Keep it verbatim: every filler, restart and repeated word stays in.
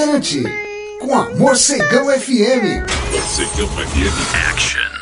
Cante com a Morcegão F M. Morcegão F M Action.